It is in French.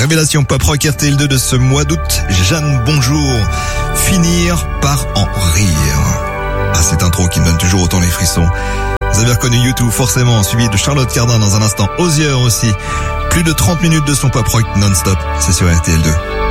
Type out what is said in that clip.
Révélation pop rock RTL2 de ce mois d'août. Jeanne Bonjour. Finir par en rire. Ah, cette intro qui me donne toujours autant les frissons. Vous avez reconnu YouTube forcément, suivi de Charlotte Cardin dans un instant. Osier aussi. Plus de 30 minutes de son pop rock non-stop. C'est sur RTL2.